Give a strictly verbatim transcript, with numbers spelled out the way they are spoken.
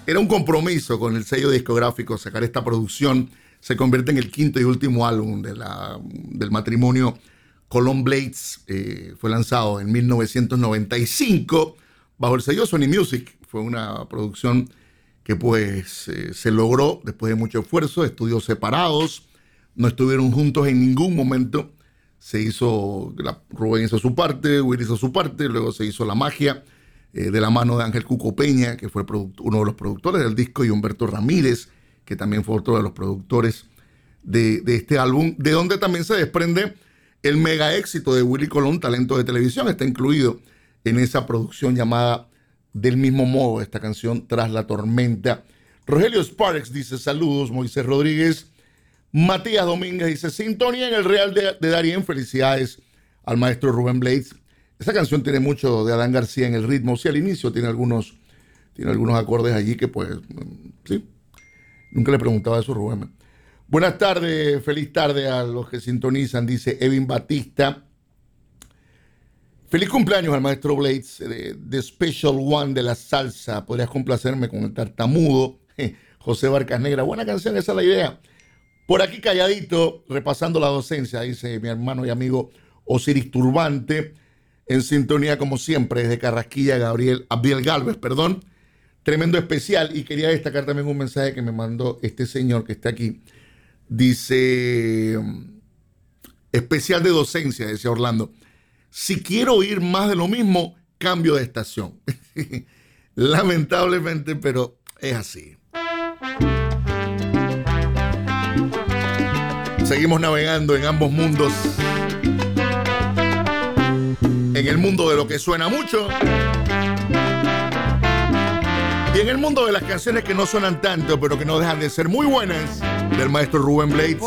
era un compromiso con el sello discográfico sacar esta producción. Se convierte en el quinto y último álbum de la, del matrimonio Colón Blades. Eh, fue lanzado en mil novecientos noventa y cinco bajo el sello Sony Music. Fue una producción que pues eh, se logró después de mucho esfuerzo, estudios separados, no estuvieron juntos en ningún momento. Se hizo, la, Rubén hizo su parte, Will hizo su parte, luego se hizo La Magia, eh, de la mano de Ángel Cuco Peña, que fue uno de los productores del disco, y Humberto Ramírez, que también fue otro de los productores de, de este álbum, de donde también se desprende el mega éxito de Willy Colón, Talento de Televisión. Está incluido en esa producción llamada Del Mismo Modo, esta canción Tras la Tormenta. Rogelio Sparks dice saludos. Moisés Rodríguez. Matías Domínguez dice sintonía en el Real de, de Darién. Felicidades al maestro Rubén Blades. Esa canción tiene mucho de Adán García en el ritmo. Sí, al inicio tiene algunos, tiene algunos acordes allí que pues, sí. Nunca le preguntaba eso a Rubén. Buenas tardes, feliz tarde a los que sintonizan, dice Evin Batista. Feliz cumpleaños al maestro Blades, de, de Special One de la salsa. Podrías complacerme con el tartamudo. José Barcas Negra, buena canción, esa es la idea. Por aquí calladito, repasando la docencia, dice mi hermano y amigo Osiris Turbante. En sintonía, como siempre, desde Carrasquilla, Gabriel, Abdiel Galvez, perdón. Tremendo especial. Y quería destacar también un mensaje que me mandó este señor que está aquí. Dice, especial de docencia, decía Orlando. Si quiero oír más de lo mismo, cambio de estación. Lamentablemente, pero es así. Seguimos navegando en ambos mundos. En el mundo de lo que suena mucho y en el mundo de las canciones que no suenan tanto, pero que no dejan de ser muy buenas, del maestro Rubén Blades.